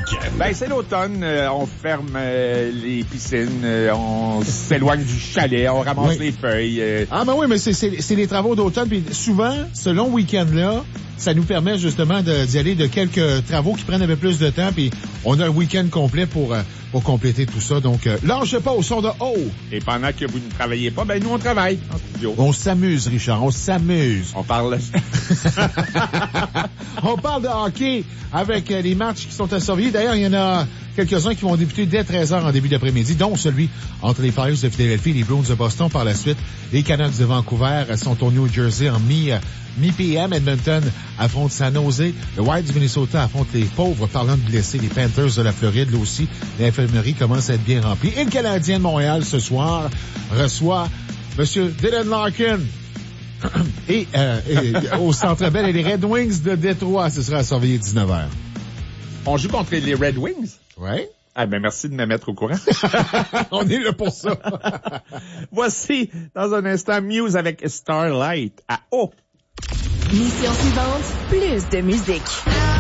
Ben, c'est l'automne. On ferme les piscines. On s'éloigne du chalet. On ramasse les feuilles. Ah, ben oui, mais c'est les travaux d'automne. Puis souvent, ce long week-end-là, ça nous permet justement d'y aller de quelques travaux qui prennent un peu plus de temps. Puis on a un week-end complet pour compléter tout ça. Donc, lâchez pas au son de haut. Et pendant que vous ne travaillez pas, ben nous, on travaille en studio. On s'amuse, Richard. On s'amuse. On parle... On parle de hockey avec les matchs qui sont à surveiller. D'ailleurs, il y en a quelques-uns qui vont débuter dès 13h en début d'après-midi, dont celui entre les Flyers de Philadelphie et les Bruins de Boston par la suite. Les Canucks de Vancouver sont au New Jersey en mi-PM. Edmonton affronte San Jose. Le Wild du Minnesota affronte les pauvres. Parlant de blessés, les Panthers de la Floride, là aussi, l'infirmerie commence à être bien remplie. Et le Canadien de Montréal, ce soir, reçoit Monsieur Dylan Larkin. Et au Centre Bell et les Red Wings de Détroit, ce sera à surveiller 19h. On joue contre les Red Wings? Ouais. Ah ben merci de me mettre au courant. On est là pour ça. Voici, dans un instant, Muse avec Starlight à O. Mission suivante, plus de musique.